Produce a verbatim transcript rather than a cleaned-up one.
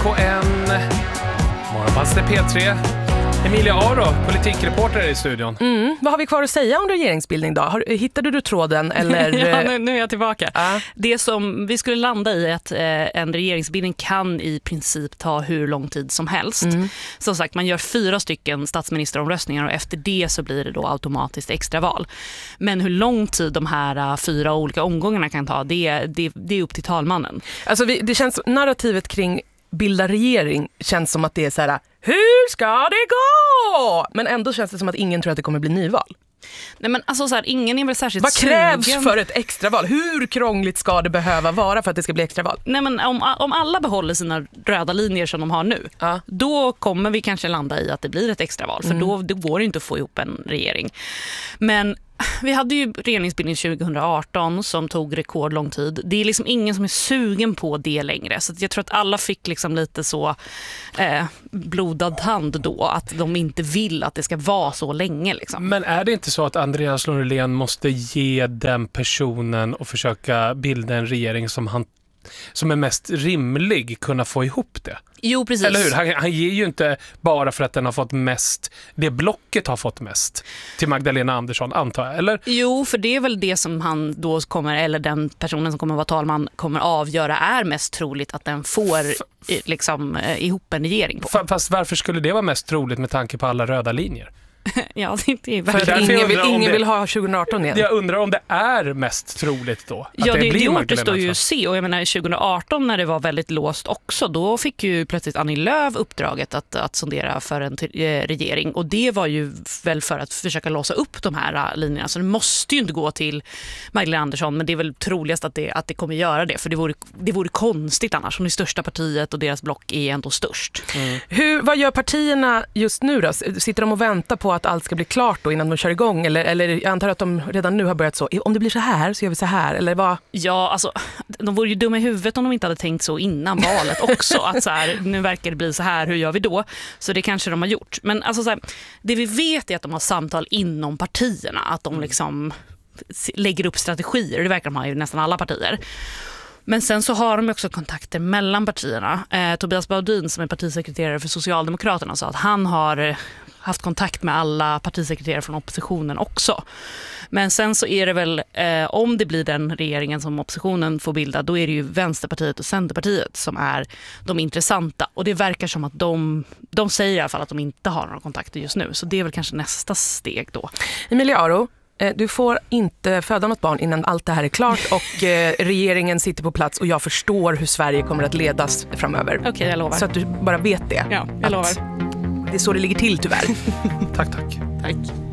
K N. Morgonpasset P tre. Emilia Aro, politikreporter i studion. Mm. Vad har vi kvar att säga om regeringsbildning då? Har, hittade du tråden? Eller? ja, nu, nu är jag tillbaka. Uh. Det som vi skulle landa i är att eh, en regeringsbildning kan i princip ta hur lång tid som helst. Mm. Som sagt, man gör fyra stycken statsministeromröstningar och efter det så blir det då automatiskt extraval. Men hur lång tid de här uh, fyra olika omgångarna kan ta, det, det, det är upp till talmannen. Alltså vi, det känns, narrativet kring bilda regering känns som att det är så här: hur ska det gå? Men ändå känns det som att ingen tror att det kommer bli nyval. Nej, men alltså så här, ingen är väl särskilt Vad krävs sugen. för ett extraval? Hur krångligt ska det behöva vara för att det ska bli extraval? Nej, men om, om alla behåller sina röda linjer som de har nu, ja. då kommer vi kanske landa i att det blir ett extraval. För mm. då det går det inte att få ihop en regering. Men vi hade ju regeringsbildning tjugo arton som tog rekordlång tid. Det är liksom ingen som är sugen på det längre. Så jag tror att alla fick liksom lite så eh, blodad hand då. Att de inte vill att det ska vara så länge. Liksom. Men är det inte så att Andreas Norlén måste ge den personen och försöka bilda en regering som han som är mest rimlig kunna få ihop det? Jo, precis. Eller hur? Han, han ger ju inte bara för att den har fått mest, det blocket har fått mest till Magdalena Andersson, antar jag, eller? Jo, för det är väl det som han då kommer, eller den personen som kommer vara talman kommer avgöra är mest troligt att den får F- liksom ihop en regering på. Fast varför skulle det vara mest troligt med tanke på alla röda linjer? Ja, det är för ingen, vill, ingen det, vill ha tjugo arton igen. Jag undrar om det är mest troligt då. Att ja, det, det, det återstår ju att se. Och jag menar, tjugo arton när det var väldigt låst också, då fick ju plötsligt Annie Lööf uppdraget att, att sondera för en t- regering. Och det var ju väl för att försöka låsa upp de här linjerna. Så det måste ju inte gå till Magdalena Andersson, men det är väl troligast att det, att det kommer göra det. För det vore, det vore konstigt annars. Som det största partiet och deras block är ändå störst. Mm. Hur, vad gör partierna just nu då? Sitter de och väntar på att allt ska bli klart då innan de kör igång? Eller, eller jag antar att de redan nu har börjat så. Om det blir så här så gör vi så här. Eller vad? Ja, alltså de vore ju dumma i huvudet om de inte hade tänkt så innan valet också. Att så här, nu verkar det bli så här, hur gör vi då? Så det kanske de har gjort. Men alltså så här, det vi vet är att de har samtal inom partierna. Att de liksom lägger upp strategier. Det verkar de ha i nästan alla partier. Men sen så har de också kontakter mellan partierna. Eh, Tobias Baudin som är partisekreterare för Socialdemokraterna sa att han har haft kontakt med alla partisekreterare från oppositionen också. Men sen så är det väl, eh, om det blir den regeringen som oppositionen får bilda, då är det ju Vänsterpartiet och Centerpartiet som är de intressanta. Och det verkar som att de, de säger i alla fall att de inte har några kontakter just nu. Så det är väl kanske nästa steg då. Emilia Aro, du får inte föda något barn innan allt det här är klart och eh, regeringen sitter på plats och jag förstår hur Sverige kommer att ledas framöver. Okej, okay, jag lovar. Så att du bara vet det. Ja, jag lovar. Det är så det ligger till tyvärr. Tack, tack. Tack.